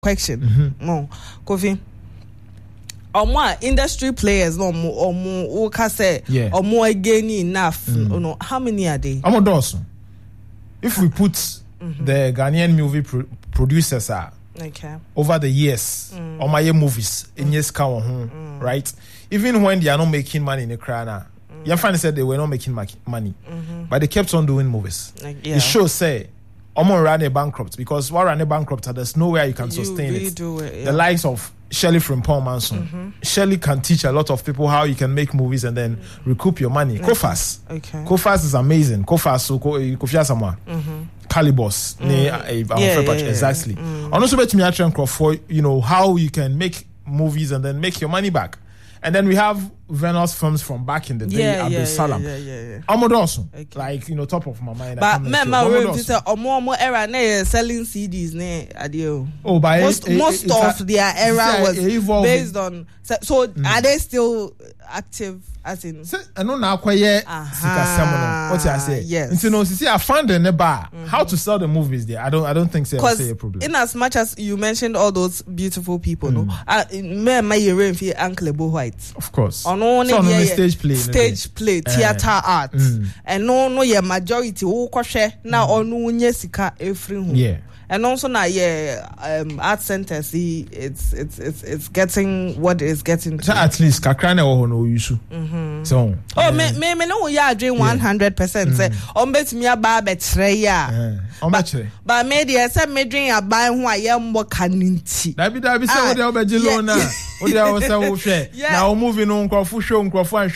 question. No, Kofi. More industry players, no more. Say, or more gaining enough. No, how many are they? I'm a dozen. If we put the Ghanaian movie producers are over the years on my movies in yes right? Even when they are not making money in the crana, your friend said they were not making money, but they kept on doing movies. It shows say. I'm gonna run a bankrupt because while running bankrupt, there's nowhere you can sustain it. The likes of Shirley from Paul Manson. Shirley can teach a lot of people how you can make movies and then recoup your money. Kofas. Kofas is amazing. Kofas, so Kofi Asamoah. Calibos. Exactly. And also bet me for how you can make movies and then make your money back. And then we have Venus films from back in the day, Abdul Salam. Amodosun, like top of my mind. But Omo era selling CDs adio. Oh, by most of their era was based on. So are they still active? As in, I know now what you say. Yes. See, I found in the bar how to sell the movies there. I don't think so. Say a problem. In as much as you mentioned all those beautiful people, my Uncle Bo White, of course. On stage play, theater art, and no, your majority now on sika everything. Yeah. And also now, art centers, it's getting what it's getting to. So at least Kakrane or no issue. So me no doing 100%. Say bet me a bar betray but media say me drink a buy who I am more caninti. That be say what they obejilona. What they also share. Now moving on show and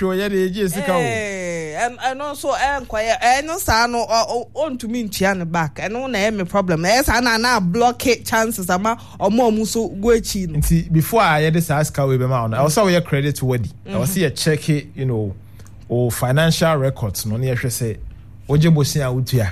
also quiet and no son on to me in back and no name problem. Yes, na blockade chances ama or more muso go chi. Before I had this ask how we be man. I also wear credit to Wedi. I was see a check it, or financial records no near say Ojebosia utia.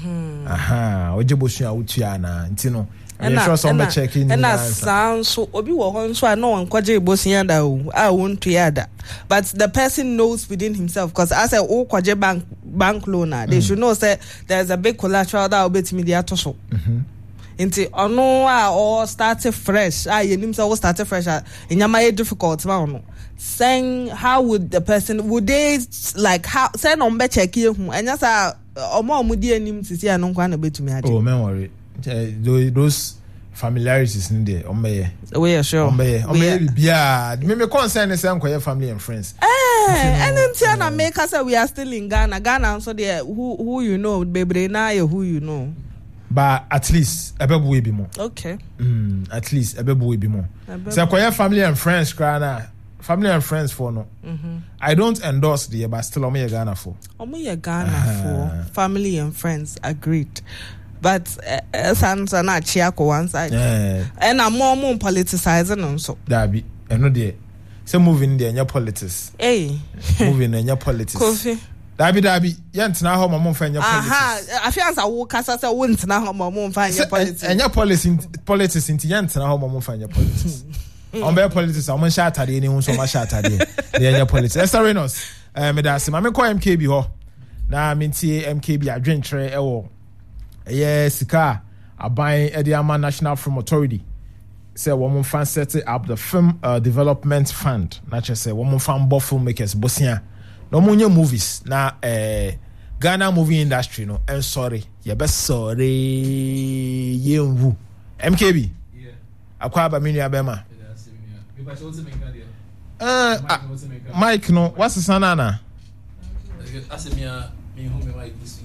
Ojebosia utia na ntino. And sure some checking and that sounds so obi wo hon so I know kwaje bosia da o I won't yada. But the person knows within himself because as I kwaje bank loaner they should know say there's a big collateral that obet media to so. Inti ono or started fresh yenim say started fresh inyama difficult ma ono saying how would the person would they like how say no be check hu enya say omo omudi anim sisi anon kwa na betumi ade. Oh man worry those familiarities in there we are sure me concern is family and friends and then Tiana make us say we are still in Ghana so there who you know baby na who you know. But at least Ebebu will be more. Okay. At least Ebebu will be more. So family and friends, family and friends for no. I don't endorse the but still Omo Ghana for. Omo Ghana for family and friends agreed. But sans na chiako one side. And I'm more politicizing also. That be no there. So moving there in your politics. Hey. Moving in your politics. Coffee. Dabi yentna ho mama mfa nya politics. Afianza wo kasa se wo ntna ho mama mfa nya politics. Enya politics inti yentna ho mama mfa nya politics. Ombe politics amon sha atade ni hu so ma sha atade. Enya politics. Esarinos me da se ma me ko MKB ho. Na me ntie MKB adwentre ewo. Sika aban Ediama National Film Authority. Say woman fan set up the film development fund. Na che say woman fan bo filmmakers bosia. No more movies na Ghana movie industry no and sorry you best sorry yenwu MKB akwa ba menu abema Mike no what's the sanana asemia me hu me Mike this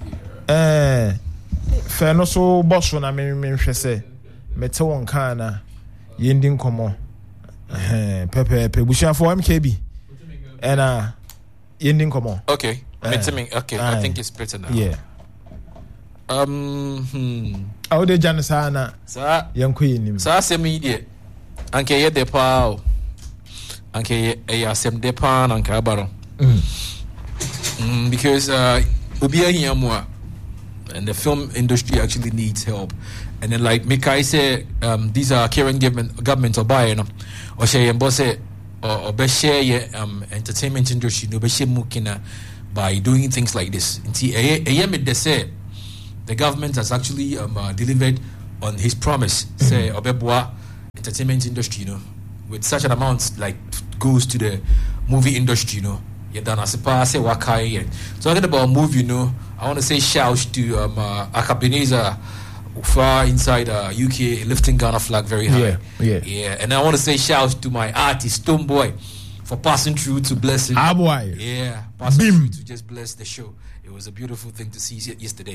fe no so boss na me hwe se mete won kan na yendin komo pepe busha for MKB and okay. Okay. I think it's better now. Yeah. How de Janasana? Sir, young queen. Sir, media. Anke ye de pao. Anke a sem de pan and cabaro. Because Ubia Yamwa and the film industry actually needs help. And then like Mikai say, these are caring government or buy, or say and boss or be share entertainment industry no be share mukina by doing things like this. They say the government has actually delivered on his promise. Say obeboa entertainment industry, with such an amount like goes to the movie industry, Yeah, done as a pass, Wakai. Talking about movie, I want to say shout to Akabineza far inside UK, lifting Ghana flag very high. Yeah. And I want to say shout to my artist, Stonebwoy, for passing through to bless him. Boy. Yeah, passing through to just bless the show. It was a beautiful thing to see yesterday.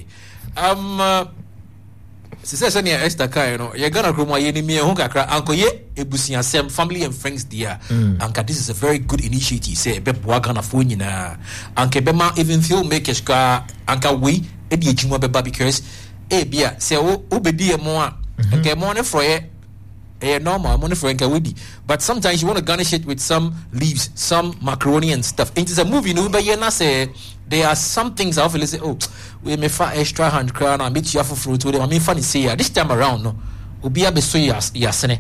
Sister Esther Kai, you're gonna grow my enemy, Uncle Ye, Ebusian Sam, family and friends, dear. Uncle, this is a very good initiative. Say, Bebwagana Funina. Uncle Bema, even filmmakers, Uncle We, Eddie Juma Beba, because, Bia, say, Obedia Moa, and get money for it. Normal money for Nkawidi, but sometimes you want to garnish it with some leaves, some macaroni and stuff. It is a movie, but you not say there are some things I often say, oh, we may find extra hand crown and meet you for fruit with them. I mean, funny say this time around, no, Ubia Besoya Yasene,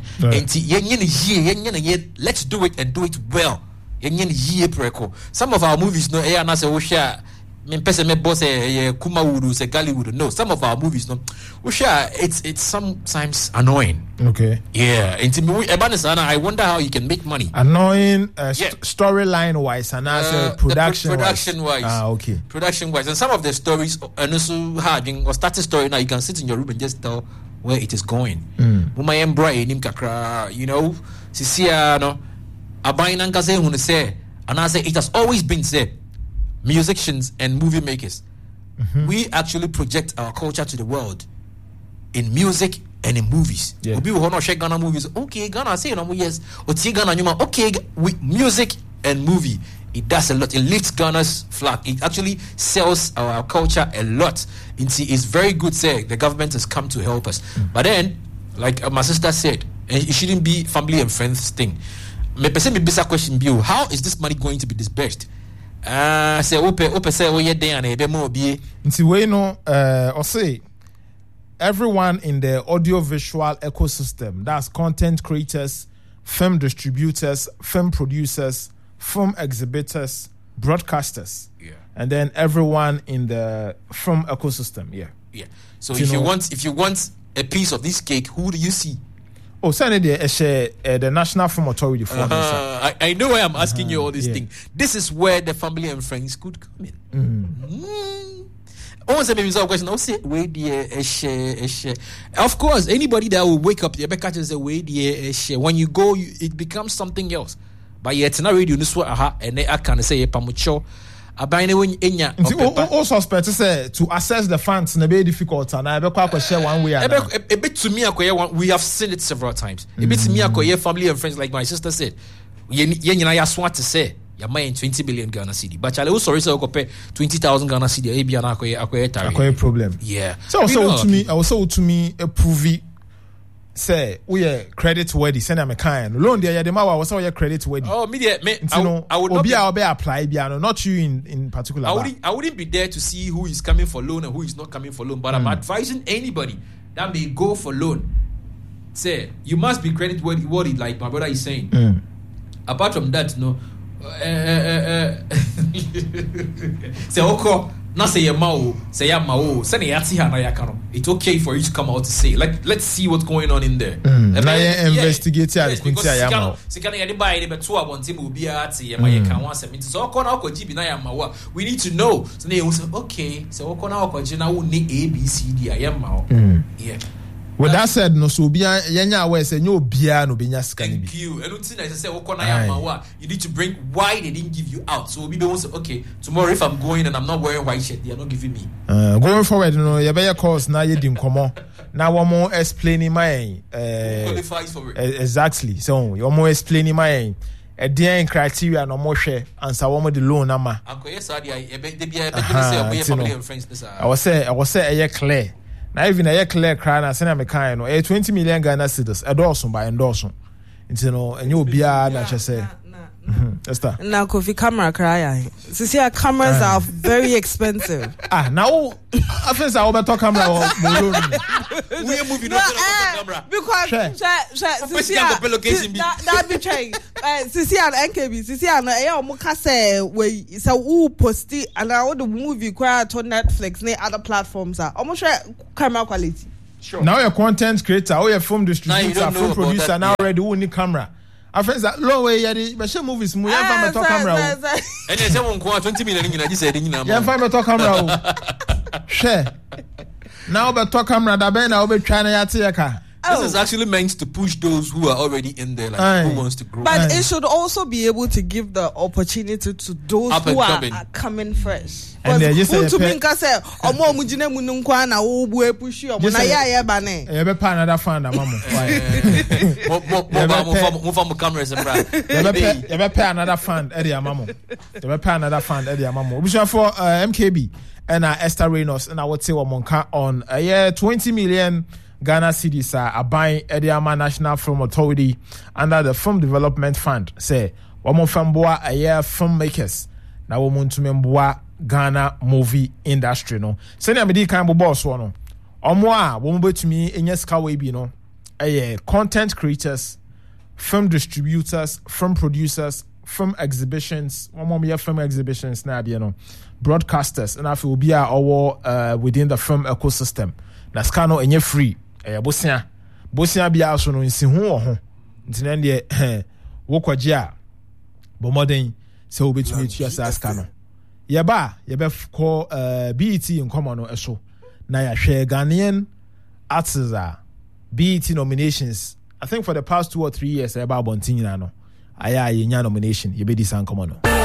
and let's do it and do it well. Some of our movies, no, and say, oh, share. Person me boss Kumawuru say Gallywood. No, some of our movies, no, it's sometimes annoying. Okay. Yeah, I wonder how you can make money. Annoying, storyline wise, and as production wise. Okay. Production wise, and some of the stories, and also having or starting story now, you can sit in your room and just tell where it is going. Muma embroidery nim kakra, Sisia no, abainanka say who say, and I say it has always been said. Musicians and movie makers, we actually project our culture to the world in music and in movies. We will not share Ghana movies. Okay, Ghana say no yes. Ghana okay, with music and movie, it does a lot. It lifts Ghana's flag. It actually sells our culture a lot. It's very good. Say the government has come to help us, but then, like my sister said, it shouldn't be family and friends thing. Me person me bisa question bio. How is this money going to be dispersed? Say ope say we dey and ebe mo bie nti we no or say everyone in the audio visual ecosystem, that's content creators, film distributors, film producers, film exhibitors, broadcasters, and then everyone in the film ecosystem. So if you want a piece of this cake, who do you see? Oh, the National Film Authority. I know why I'm asking you all these things. This is where the family and friends could come in. Of course, anybody that will wake up, when you go, it becomes something else. But yet, not radio, and I can say, Pamucho. Also suspect to assess the funds na be difficult and I be quite share one way a bit to me we have seen it several times. A bit to me family and friends, like my sister said, ya swat to say ya may 20 billion Ghana cedi, but I also say go pay 20,000 Ghana cedi e bia na akoye problem. So to me a prove say we are credit worthy. Send them a kind loan there. The mawa was all credit worthy. Oh, I would not apply. Not you in particular. I wouldn't be there to see who is coming for loan and who is not coming for loan. But I'm advising anybody that may go for loan. Say you must be credit worthy, like my brother is saying. Apart from that, no. Say okay. Not say Mao, say Mao, say it's okay for you to come out to say, like, let's see what's going on in there. Investigate so we need to know. So they will say, okay, so yeah. With that said, no so be yenya we say no bia no benya scan. Thank you. And say you need to bring why they didn't give you out. So we will say, okay, tomorrow if I'm going and I'm not wearing white shirt, they are not giving me. Going forward, you better course now you dim come on. Now one more explaining my qualifies for it. Exactly. So you're more explaining my a dear criteria no more share and so one the loan number. Uncle yes, I family and friends. I was say a clear. Now even a clear crown as an American or 20 million Ghana cedis, a dorsum by endorsement. It's and you'll be a say. Now, coffee camera cry. See, cameras are very expensive. Now, I think I will talk camera. We are moving on to the camera because that be trying. Sisi and NKB, Sisi and Mukase, we so who post it and now the movie quite on Netflix, ne other platforms are almost camera quality. Sure. Now you're a content creator, or you're a film distributor, film producer, now already who need camera. Our friends are low way, but she movies, we have a camera. And there's someone 20 million in this editing. Yeah, find a camera. Share. Now, but talk camera, the band, I'll be trying to This is actually meant to push those who are already in there, like who wants to grow. But it should also be able to give the opportunity to those who are coming fresh. And they just say, another fund, another fund, for MKB and Esther Reynolds, and I would say on a year 20 million Ghana cedis are buying Ediama National Film Authority under the Film Development Fund. Say, Wamo Famboa a year filmmakers. Na woman to memboa Ghana movie industry no. Send me the kind of boss one. Omwa woman to me in yes kawaii no. A content creators, film distributors, film producers, film exhibitions. One more film exhibitions na no. Broadcasters and I feel be our within the film ecosystem. Na scano enye free. Bosia bia so no nsi ho ntine de wo kwaje a bo modern se obetumi tu asa scano ye ba call BET in common no eso na ya hwe Ghanaian artists BET nominations. I think for the past 2 or 3 years e ba bontin na no aya ye nya nomination ye be di san common no.